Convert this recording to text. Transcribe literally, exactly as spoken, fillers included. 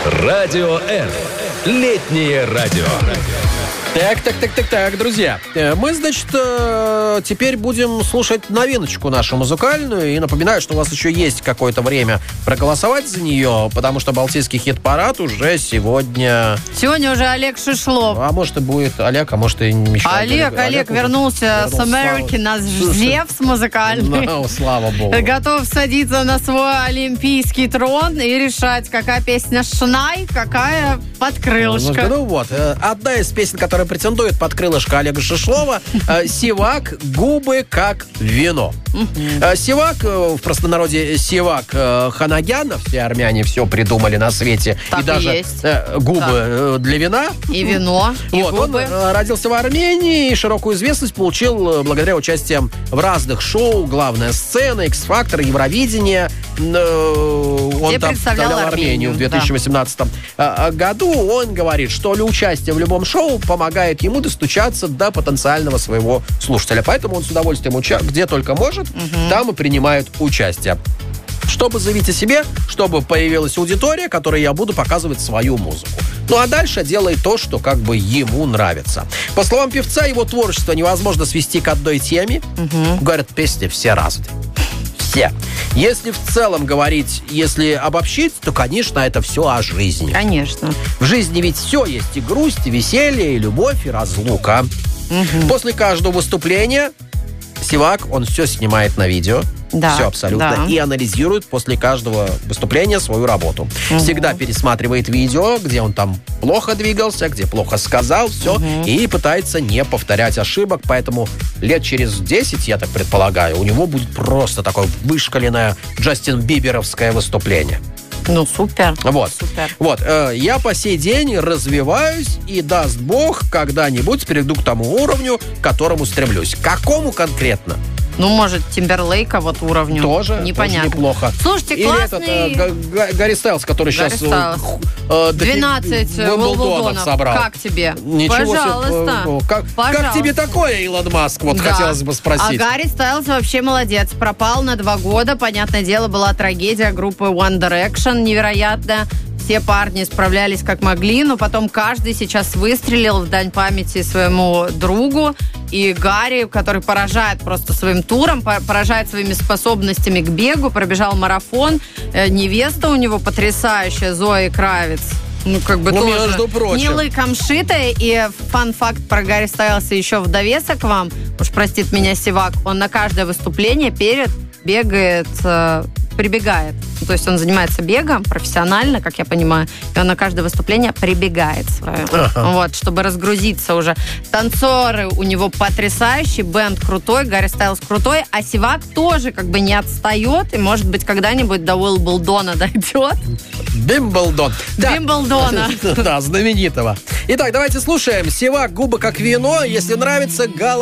Радио Р. Летнее радио. Так, так, так, так, так, друзья. Мы, значит, теперь будем слушать новиночку нашу музыкальную. И напоминаю, что у вас еще есть какое-то время проголосовать за нее, потому что Балтийский хит-парад уже сегодня... Сегодня уже Олег Шишлов. А может и будет Олег, а может и еще... Олег, Олег, Олег вернулся, вернулся с Америки, на Зевс музыкальный. Ну, слава богу. Готов садиться на свой олимпийский трон и решать, какая песня Шнай, какая под крылышко. Ну, ну вот, одна из песен, которая претендует под крылышко Олега Шишлова, «Сивак. Губы как вино». Сивак, в простонародье Сивак Ханагяна, все армяне все придумали на свете. Так и даже есть. губы так. для вина. И вино, и вот, губы. Он родился в Армении и широкую известность получил благодаря участию в разных шоу «Главная сцена», «Икс-фактор», «Евровидение». Он Где там представлял Армению, Армению в две тысячи восемнадцатом да. году. Он говорит, что для участия в любом шоу помогает ему достучаться до потенциального своего слушателя. Поэтому он с удовольствием, уча- где только может, угу. там и принимает участие. Чтобы заявить о себе, чтобы появилась аудитория, которой я буду показывать свою музыку. Ну а дальше делает то, что как бы ему нравится. По словам певца, его творчество невозможно свести к одной теме. Угу. Говорят, песни все разные. Все. Если в целом говорить, если обобщить, то, конечно, это все о жизни. Конечно. В жизни ведь все есть: и грусть, и веселье, и любовь, и разлука. Угу. После каждого выступления Сивак, он все снимает на видео. Да, все абсолютно. Да. И анализирует после каждого выступления свою работу. Угу. Всегда пересматривает видео, где он там плохо двигался, где плохо сказал, все. Угу. И пытается не повторять ошибок. Поэтому лет через десять, я так предполагаю, у него будет просто такое вышкаленное Джастин Биберовское выступление. Ну, супер. Вот. Супер. Вот. Э, я по сей день развиваюсь, и даст Бог, когда-нибудь перейду к тому уровню, к которому стремлюсь. К какому конкретно? Ну, может, Тимберлейка вот уровню. Тоже, непонятно. тоже неплохо. Слушайте, Или классный... этот, э, Г- Гарри Стайлз, который Гарри сейчас Стайлз. э, двенадцать Уимблдонов собрал. Как тебе? Ничего Пожалуйста. себе. Как, Пожалуйста. как тебе такое, Илон Маск? Вот да. хотелось бы спросить. А Гарри Стайлз вообще молодец. Пропал на два года. Понятное дело, была трагедия группы One Direction. Невероятно. Все парни справлялись как могли, но потом каждый сейчас выстрелил в дань памяти своему другу. И Гарри, который поражает просто своим туром, поражает своими способностями к бегу, пробежал марафон. Невеста у него потрясающая, Зои Кравиц. Ну, как бы ну, тоже между прочим. не лыком шитая. И фан-факт про Гарри Стайлса еще в довесок вам. Уж простит меня Сивак. Он на каждое выступление перед бегает... прибегает. То есть он занимается бегом профессионально, как я понимаю, и он на каждое выступление прибегает свое. Ага. Вот, чтобы разгрузиться уже. Танцоры у него потрясающие, бенд крутой, Гарри Стайлз крутой, а Сивак тоже как бы не отстает, и, может быть, когда-нибудь до Уимблдона дойдет. Бимблдон. Бимблдона. Да, знаменитого. Итак, давайте слушаем. Сивак, губы как вино. Если нравится, гала.